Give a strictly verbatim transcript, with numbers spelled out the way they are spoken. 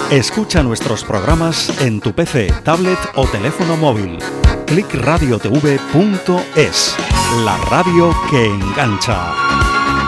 Escucha nuestros programas en tu P C, tablet o teléfono móvil. clic radio t v punto es, la radio que engancha.